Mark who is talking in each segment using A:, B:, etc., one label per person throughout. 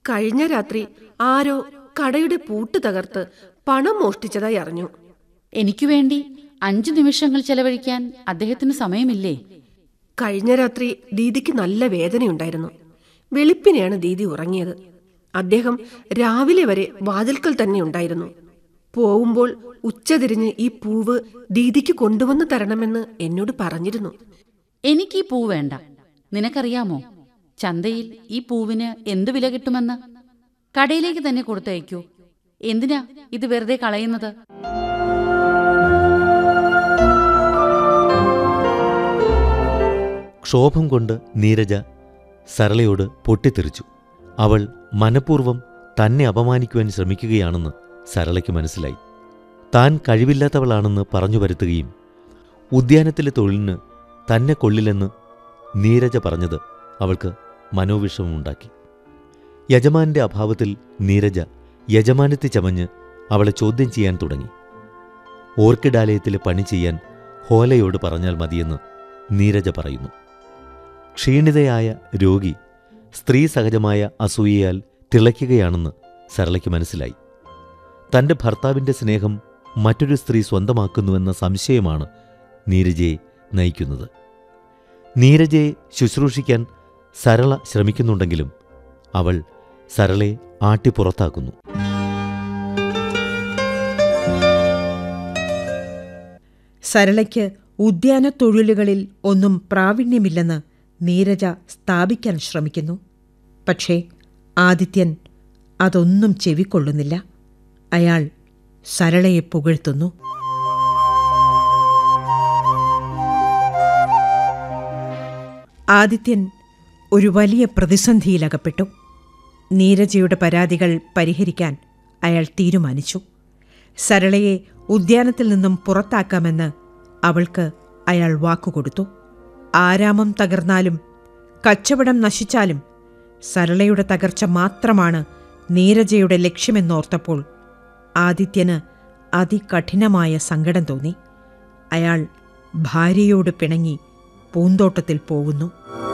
A: കഴിഞ്ഞ രാത്രി ആരോ കടയുടെ പൂട്ട് തകർത്ത് പണം മോഷ്ടിച്ചതായി അറിഞ്ഞു.
B: എനിക്കു വേണ്ടി 5 നിമിഷങ്ങൾ ചെലവഴിക്കാൻ അദ്ദേഹത്തിന് സമയമില്ലേ?
A: കഴിഞ്ഞ രാത്രി ദീദിക്ക് നല്ല വേദനയുണ്ടായിരുന്നു. വെളുപ്പിനെയാണ് ദീദി ഉറങ്ങിയത്. അദ്ദേഹം രാവിലെ വരെ വാതിൽക്കൽ തന്നെ ഉണ്ടായിരുന്നു. പോവുമ്പോൾ ഉച്ചതിരിഞ്ഞ് ഈ പൂവ് ദീദിക്ക് കൊണ്ടുവന്ന് തരണമെന്ന് എന്നോട് പറഞ്ഞിരുന്നു.
B: എനിക്ക് ഈ പൂ വേണ്ട. നിനക്കറിയാമോ ചന്തയിൽ ഈ പൂവിന് എന്ത് വില കിട്ടുമെന്ന്? കടയിലേക്ക് തന്നെ കൊടുത്തയക്കൂ. എന്തിനാ ഇത് വെറുതെ കളയുന്നത്?
C: ക്ഷോഭം കൊണ്ട് നീരജ സരളയോട് പൊട്ടിത്തെറിച്ചു. അവൾ മനഃപൂർവ്വം തന്നെ അപമാനിക്കുവാൻ ശ്രമിക്കുകയാണെന്ന് സരളയ്ക്ക് മനസ്സിലായി. താൻ കഴിവില്ലാത്തവളാണെന്ന് പറഞ്ഞു വരുത്തുകയും ഉദ്യാനത്തിലെ തൊഴിലിന് തന്നെ കൊള്ളില്ലെന്ന് നീരജ പറഞ്ഞത് അവൾക്ക് മനോവിഷമമുണ്ടാക്കി. യജമാനന്റെ അഭാവത്തിൽ നീരജ യജമാനത്തെ ചമഞ്ഞ് അവളെ ചോദ്യം ചെയ്യാൻ തുടങ്ങി. ഓർക്കിഡാലയത്തിലെ പണി ചെയ്യാൻ ഹോലയോട് പറഞ്ഞാൽ മതിയെന്ന് നീരജ പറയുന്നു. ക്ഷീണിതയായ രോഗി സ്ത്രീ സഹജമായ അസൂയയാൽ തിളയ്ക്കുകയാണെന്ന് സരളയ്ക്ക് മനസ്സിലായി. തൻ്റെ ഭർത്താവിൻ്റെ സ്നേഹം മറ്റൊരു സ്ത്രീ സ്വന്തമാക്കുന്നുവെന്ന സംശയമാണ് നീരജയെ നയിക്കുന്നത്. നീരജയെ ശുശ്രൂഷിക്കാൻ സരള ശ്രമിക്കുന്നുണ്ടെങ്കിലും അവൾ സരളയെ ആട്ടിപ്പുറത്താക്കുന്നു.
D: സരളയ്ക്ക് ഉദ്യാന തൊഴിലുകളിൽ ഒന്നും പ്രാവീണ്യമില്ലെന്ന് നീരജ സ്ഥാപിക്കാൻ ശ്രമിക്കുന്നു. പക്ഷേ ആദിത്യൻ അതൊന്നും ചെവിക്കൊള്ളുന്നില്ല. അയാൾ സരളയെ പുകഴ്ത്തുന്നു. ആദിത്യൻ ഒരു വലിയ പ്രതിസന്ധിയിലകപ്പെട്ടു. നീരജയുടെ പരാതികൾ പരിഹരിക്കാൻ അയാൾ തീരുമാനിച്ചു. സരളയെ ഉദ്യാനത്തിൽ നിന്നും പുറത്താക്കാമെന്ന് അവൾക്ക് അയാൾ വാക്കുകൊടുത്തു. ആരാമം തകർന്നാലും കച്ചവടം നശിച്ചാലും സരളയുടെ തകർച്ച മാത്രമാണ് നീരജയുടെ ലക്ഷ്യമെന്നോർത്തപ്പോൾ ആദിത്യന് അതികഠിനമായ സങ്കടം തോന്നി. അയാൾ ഭാര്യയോട് പിണങ്ങി പൂന്തോട്ടത്തിൽ പോകുന്നു.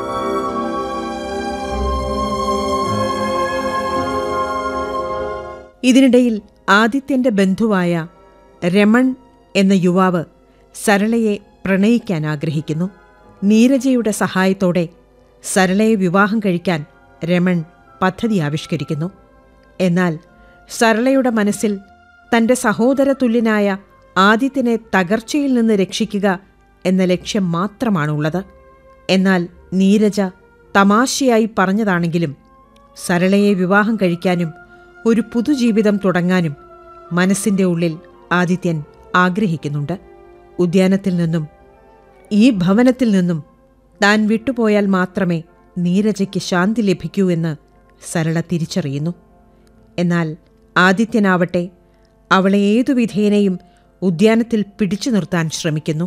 D: ഇതിനിടയിൽ ആദിത്യന്റെ ബന്ധുവായ രമൺ എന്ന യുവാവ് സരളയെ പ്രണയിക്കാൻ ആഗ്രഹിക്കുന്നു. നീരജയുടെ സഹായത്തോടെ സരളയെ വിവാഹം കഴിക്കാൻ രമൺ പദ്ധതി ആവിഷ്കരിക്കുന്നു. എന്നാൽ സരളയുടെ മനസ്സിൽ തന്റെ സഹോദര തുല്യനായ ആദിത്യനെ തകർച്ചയിൽ നിന്ന് രക്ഷിക്കുക എന്ന ലക്ഷ്യം മാത്രമാണുള്ളത്. എന്നാൽ നീരജ തമാശയായി പറഞ്ഞതാണെങ്കിലും സരളയെ വിവാഹം കഴിക്കാനും ഒരു പുതുജീവിതം തുടങ്ങാനും മനസ്സിന്റെ ഉള്ളിൽ ആദിത്യൻ ആഗ്രഹിക്കുന്നുണ്ട്. ഉദ്യാനത്തിൽ നിന്നും ഈ ഭവനത്തിൽ നിന്നും താൻ വിട്ടുപോയാൽ മാത്രമേ നീരജയ്ക്ക് ശാന്തി ലഭിക്കൂ എന്ന് സരള തിരിച്ചറിയുന്നു. എന്നാൽ ആദിത്യനാവട്ടെ അവളെ ഏതു വിധേനയും ഉദ്യാനത്തിൽ പിടിച്ചു നിർത്താൻ ശ്രമിക്കുന്നു.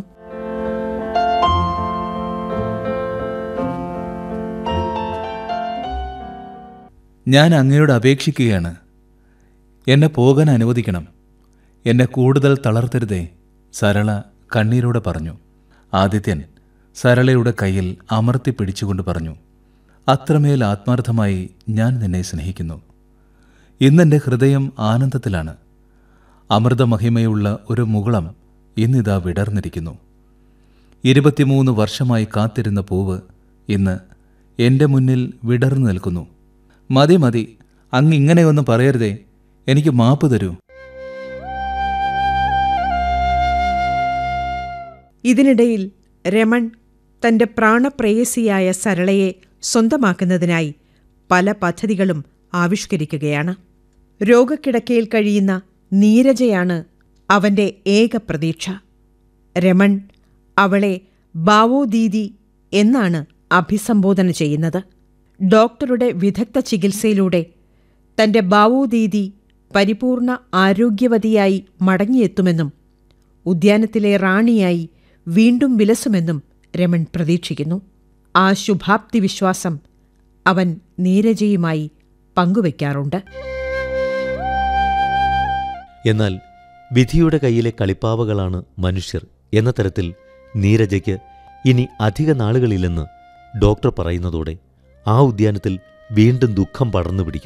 E: ഞാൻ അങ്ങയോട് അപേക്ഷിക്കുകയാണ്. എന്നെ പോകാൻ അനുവദിക്കണം. എന്നെ കൂടുതൽ തളർത്തരുതേ, സരള കണ്ണീരോടെ പറഞ്ഞു. ആദിത്യൻ സരളയുടെ കയ്യിൽ അമർത്തി പിടിച്ചുകൊണ്ട് പറഞ്ഞു, അത്രമേൽ ആത്മാർത്ഥമായി ഞാൻ നിന്നെ സ്നേഹിക്കുന്നു. ഇന്നെൻ്റെ ഹൃദയം ആനന്ദത്തിലാണ്. അമൃതമഹിമയുള്ള ഒരു മുകുളം ഇന്നിതാ വിടർന്നിരിക്കുന്നു. 23 വർഷമായി കാത്തിരുന്ന പൂവ് ഇന്ന് എൻ്റെ മുന്നിൽ വിടർന്നു നിൽക്കുന്നു. മതി മതി, അങ്ങ് ഇങ്ങനെയൊന്നും പറയരുതേ, എനിക്ക് മാപ്പ് തരൂ.
D: ഇതിനിടയിൽ രമൺ തന്റെ പ്രാണപ്രേയസിയായ സരളയെ സ്വന്തമാക്കുന്നതിനായി പല പദ്ധതികളും ആവിഷ്കരിക്കുകയാണ്. രോഗക്കിടക്കയിൽ കഴിയുന്ന നീരജയാണ് അവന്റെ ഏക പ്രതീക്ഷ. രമൺ അവളെ ബാവോ ദീദി എന്നാണ് അഭിസംബോധന ചെയ്യുന്നത്. ഡോക്ടറുടെ വിദഗ്ധ ചികിത്സയിലൂടെ തന്റെ ബാവോ ദീദി പരിപൂർണ ആരോഗ്യവതിയായി മടങ്ങിയെത്തുമെന്നും ഉദ്യാനത്തിലെ റാണിയായി വീണ്ടും വിലസുമെന്നും രമൺ പ്രതീക്ഷിക്കുന്നു. ആ ശുഭാപ്തി വിശ്വാസം അവൻ നീരജയുമായി പങ്കുവയ്ക്കാറുണ്ട്.
C: എന്നാൽ വിധിയുടെ കയ്യിലെ കളിപ്പാവകളാണ് മനുഷ്യർ എന്ന തരത്തിൽ നീരജയ്ക്ക് ഇനി അധിക നാളുകളില്ലെന്ന് ഡോക്ടർ പറയുന്നതോടെ ആ ഉദ്യാനത്തിൽ വീണ്ടും ദുഃഖം പടർന്നു പിടിക്കുന്നു.